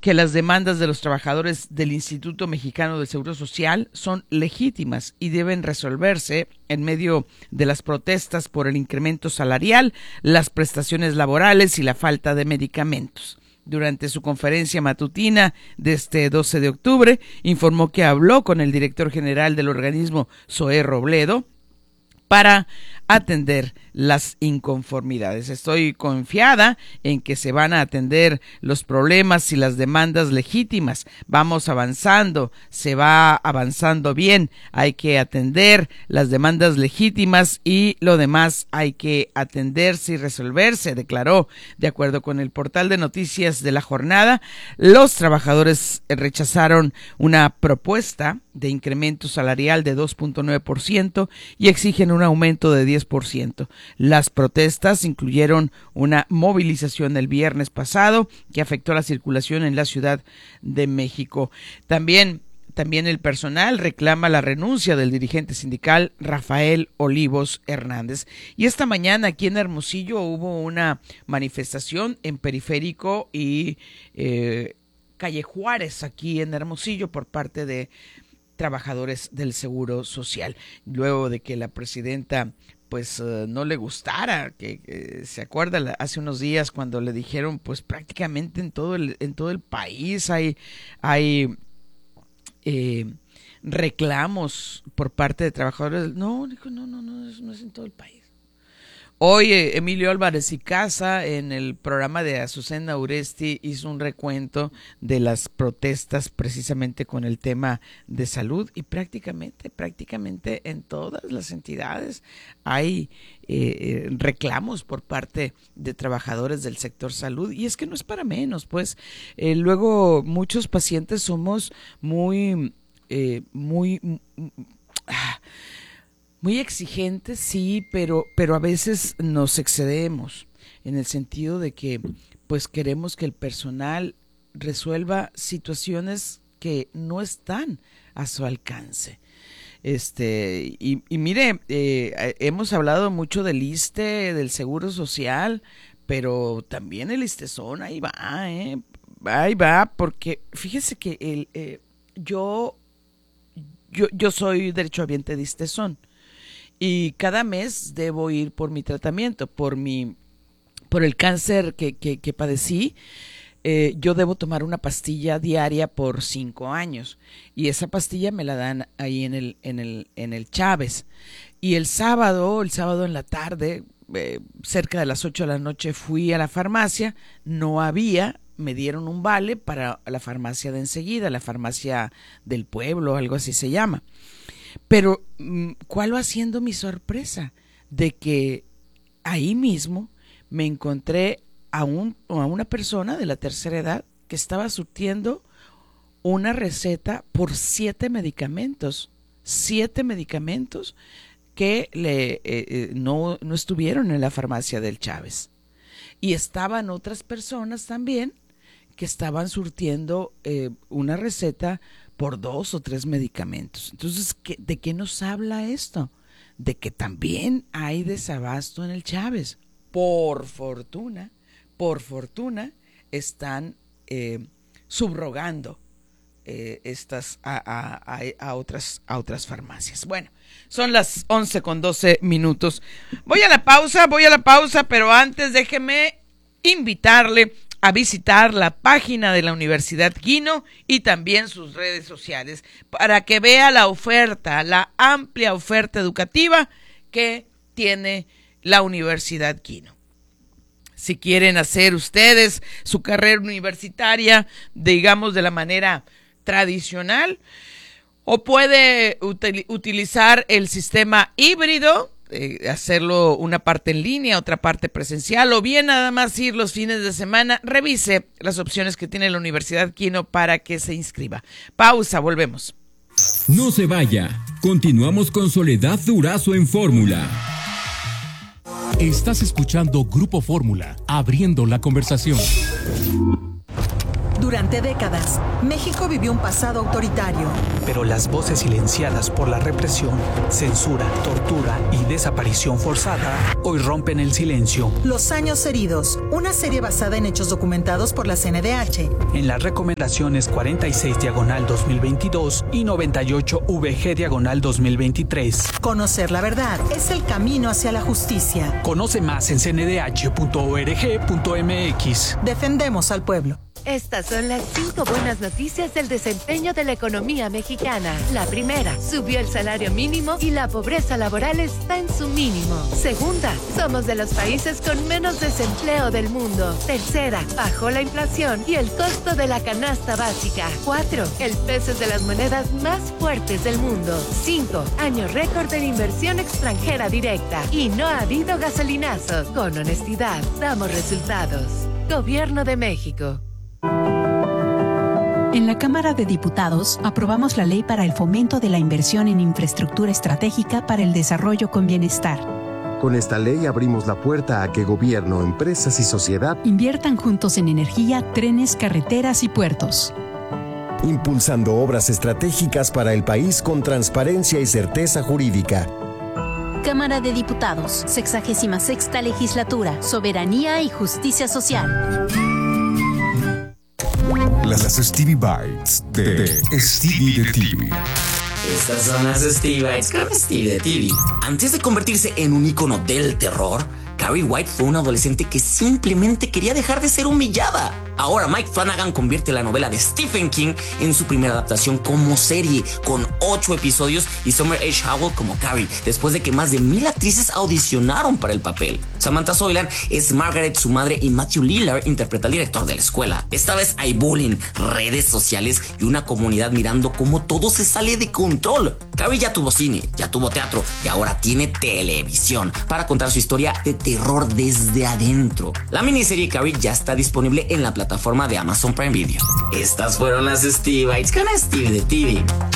que las demandas de los trabajadores del Instituto Mexicano del Seguro Social son legítimas y deben resolverse en medio de las protestas por el incremento salarial, las prestaciones laborales y la falta de medicamentos. Durante su conferencia matutina de este 12 de octubre, informó que habló con el director general del organismo, Zoé Robledo, para atender las inconformidades. Estoy confiada en que se van a atender los problemas y las demandas legítimas. Vamos avanzando, se va avanzando bien. Hay que atender las demandas legítimas y lo demás hay que atenderse y resolverse, declaró. De acuerdo con el portal de noticias de La Jornada, los trabajadores rechazaron una propuesta de incremento salarial de 2.9% y exigen un aumento de 10%. Las protestas incluyeron una movilización el viernes pasado que afectó la circulación en la Ciudad de México. También el personal reclama la renuncia del dirigente sindical Rafael Olivos Hernández. Y esta mañana aquí en Hermosillo hubo una manifestación en Periférico y Calle Juárez aquí en Hermosillo por parte de trabajadores del Seguro Social, luego de que la presidenta pues no le gustara, que se acuerda hace unos días cuando le dijeron pues prácticamente en todo el país hay reclamos por parte de trabajadores. No, dijo, no es en todo el país. Hoy Emilio Álvarez y Casa en el programa de Azucena Uresti hizo un recuento de las protestas precisamente con el tema de salud y prácticamente en todas las entidades hay reclamos por parte de trabajadores del sector salud y es que no es para menos, pues luego muchos pacientes somos muy exigentes, sí, pero a veces nos excedemos en el sentido de que pues queremos que el personal resuelva situaciones que no están a su alcance. Y mire, hemos hablado mucho del ISSSTE, del Seguro Social, pero también el ISSSTEZón ahí va, porque fíjese que yo soy derechohabiente de ISSSTEZón. Y cada mes debo ir por mi tratamiento, por el cáncer que padecí. Yo debo tomar una pastilla diaria por 5 años y esa pastilla me la dan ahí en el Chávez. Y el sábado en la tarde, cerca de las 8 de la noche, fui a la farmacia, no había, me dieron un vale para la farmacia de enseguida, la farmacia del pueblo, algo así se llama. Pero, ¿cuál va siendo mi sorpresa? De que ahí mismo me encontré a una persona de la tercera edad que estaba surtiendo una receta por 7 medicamentos. 7 medicamentos que no estuvieron en la farmacia del Chávez. Y estaban otras personas también que estaban surtiendo una receta por 2 o 3 medicamentos. Entonces, ¿de qué nos habla esto? De que también hay desabasto en el Chávez. Por fortuna, están subrogando estas a otras farmacias. Bueno, son las 11:12. Voy a la pausa, pero antes déjeme invitarle a visitar la página de la Universidad Quino y también sus redes sociales para que vea la amplia oferta educativa que tiene la Universidad Quino. Si quieren hacer ustedes su carrera universitaria, digamos de la manera tradicional, o puede utilizar el sistema híbrido, hacerlo una parte en línea, otra parte presencial, o bien nada más ir los fines de semana. Revise las opciones que tiene la Universidad Quino para que se inscriba. Pausa, volvemos. No se vaya, continuamos con Soledad Durazo en Fórmula. Estás escuchando Grupo Fórmula, abriendo la conversación. Durante décadas, México vivió un pasado autoritario. Pero las voces silenciadas por la represión, censura, tortura y desaparición forzada hoy rompen el silencio. Los años heridos, una serie basada en hechos documentados por la CNDH. En las recomendaciones 46/2022 y 98 VG/2023. Conocer la verdad es el camino hacia la justicia. Conoce más en cndh.org.mx. Defendemos al pueblo. Estas son las 5 buenas noticias del desempeño de la economía mexicana. La primera, subió el salario mínimo y la pobreza laboral está en su mínimo. Segunda, somos de los países con menos desempleo del mundo. Tercera, bajó la inflación y el costo de la canasta básica. 4, el peso es de las monedas más fuertes del mundo. 5, año récord de inversión extranjera directa. Y no ha habido gasolinazos. Con honestidad, damos resultados. Gobierno de México. En la Cámara de Diputados aprobamos la Ley para el Fomento de la Inversión en Infraestructura Estratégica para el Desarrollo con Bienestar. Con esta ley abrimos la puerta a que gobierno, empresas y sociedad inviertan juntos en energía, trenes, carreteras y puertos. Impulsando obras estratégicas para el país con transparencia y certeza jurídica. Cámara de Diputados, 66ª Legislatura, Soberanía y Justicia Social. Las Stevie Bites de Stevie de TV. Estas son las Stevie Bites con Stevie de TV. Antes de convertirse en un ícono del terror, Carrie White fue una adolescente que simplemente quería dejar de ser humillada. Ahora Mike Flanagan convierte la novela de Stephen King en su primera adaptación como serie, con 8 episodios y Summer H. Howell como Carrie, después de que más de 1000 actrices audicionaron para el papel. Samantha Soilan es Margaret, su madre, y Matthew Lillard interpreta al director de la escuela. Esta vez hay bullying, redes sociales y una comunidad mirando cómo todo se sale de control. Carrie ya tuvo cine, ya tuvo teatro y ahora tiene televisión para contar su historia de terror desde adentro. La miniserie Carrie ya está disponible en la plataforma de Amazon Prime Video. Estas fueron las Stevie Bites con Stevie de TV.